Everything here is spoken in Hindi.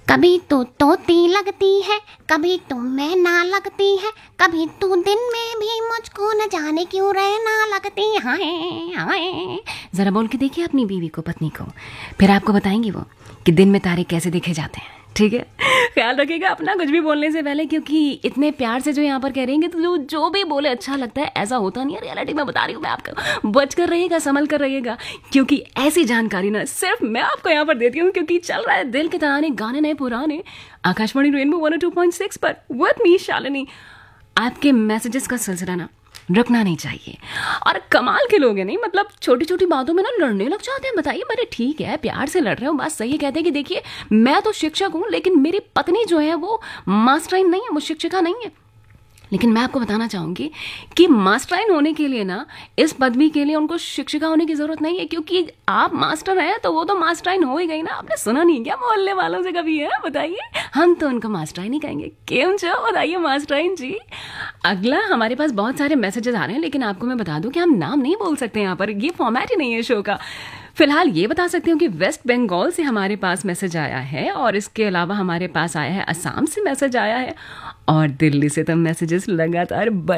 कभी तो तोती लगती है, कभी तो मैना लगती है, कभी तो दिन में भी मुझको न जाने क्यों रहना लगती है। हाय जरा बोल के देखिए अपनी बीवी को, पत्नी को, फिर आपको बताएंगी वो कि दिन में तारे कैसे देखे जाते हैं। ठीक है, ख्याल रखिएगा अपना कुछ भी बोलने से पहले, क्योंकि इतने प्यार से जो यहाँ पर कह रहे हैं तो जो भी बोले अच्छा लगता है, ऐसा होता नहीं है रियलिटी में, बता रही हूँ मैं आपको। बच कर रहिएगा, संभल कर रहिएगा, क्योंकि ऐसी जानकारी ना सिर्फ मैं आपको यहाँ पर देती हूँ, क्योंकि चल रहा है दिल के तराने, गाने नए पुराने, आकाशवाणी रेनबो 102.6 पर विद मी शालिनी। आपके मैसेजेस का सिलसिला ना रुकना नहीं चाहिए। और कमाल के लोग हैं, नहीं मतलब छोटी छोटी बातों में ना लड़ने लग जाते हैं। बताइए, मेरे ठीक है प्यार से लड़ रहे हो, बात सही है, कहते हैं कि देखिए मैं तो शिक्षक हूँ, लेकिन मेरी पत्नी जो है वो मास्टराइन नहीं है, वो शिक्षिका नहीं है। लेकिन मैं आपको बताना चाहूँगी कि मास्टराइन होने के लिए ना, इस पदवी के लिए उनको शिक्षिका होने की ज़रूरत नहीं है, क्योंकि आप मास्टर हैं तो वो तो मास्टराइन हो ही गई ना। आपने सुना नहीं क्या मोहल्ले वालों से कभी? है बताइए, हम तो उनको मास्टराइन ही कहेंगे। क्यों जो बताइए मास्टराइन जी। अगला हमारे पास बहुत सारे मैसेजेस आ रहे हैं, लेकिन आपको मैं बता दूं कि हम नाम नहीं बोल सकते यहाँ पर, ये फॉर्मेट ही नहीं है शो का। फिलहाल ये बता सकती हूँ कि वेस्ट बंगाल से हमारे पास मैसेज आया है, और इसके अलावा हमारे पास आया है असम से मैसेज आया है, और दिल्ली से तो मैसेजेस लगातार